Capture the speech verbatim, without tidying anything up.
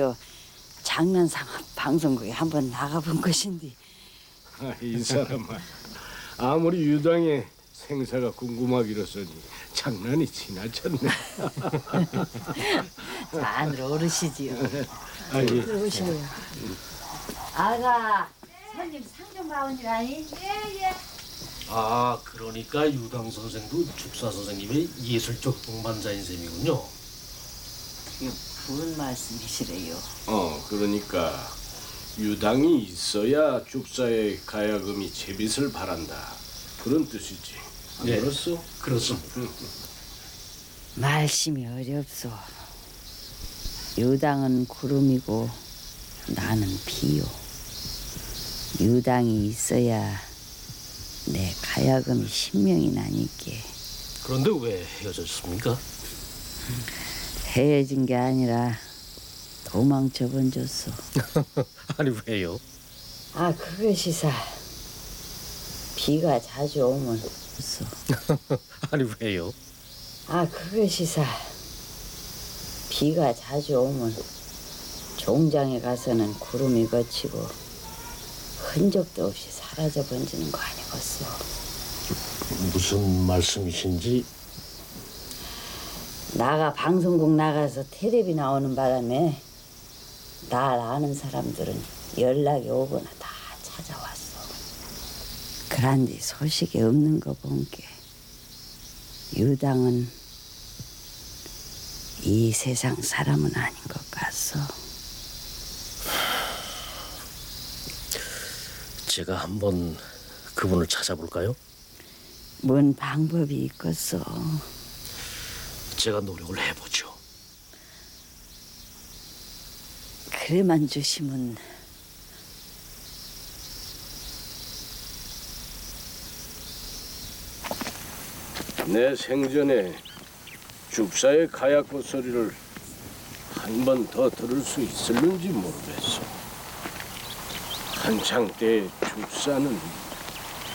장난삼아 방송국에 한번 나가본 것인데. 아, 이 사람아, 아무리 유당의 생사가 궁금하기로서니 장난이 지나쳤네. 자, 안으로 오르시지요. 아, 예. 들어오시고요. 아가, 손님 상 좀 봐오니라니? 예예. 아, 그러니까 유당 선생도 죽사 선생님의 예술적 동반자인 셈이군요. 이게 무슨 말씀이시래요? 어, 그러니까 유당이 있어야 죽사의 가야금이 제빗을 바란다. 그런 뜻이지. 안 네. 그렇소? 그렇습니다. 말씀이 어렵소. 유당은 구름이고 나는 비요. 유당이 있어야 내 가야금이 신명이 나니께. 그런데 왜 헤어졌습니까? 헤어진 게 아니라 도망쳐 번졌어. 아니 왜요? 아, 그것이사. 비가 자주 오면 없어. 아니 왜요? 아, 그것이사. 비가 자주 오면 종장에 가서는 구름이 거치고 흔적도 없이 사라져 번지는 거 아니겠어. 무슨 말씀이신지. 나가 방송국 나가서 텔레비 나오는 바람에 날 아는 사람들은 연락이 오거나 다 찾아왔어. 그런데 소식이 없는 거 본게 유당은 이 세상 사람은 아닌 것 같소. 제가 한번 그분을 찾아볼까요? 뭔 방법이 있겠어. 제가 노력을 해보죠. 그래만 주시면. 내 생전에 죽사의 가야꽃 소리를 한 번 더 들을 수 있을는지 모르겠어. 한창 때 죽사는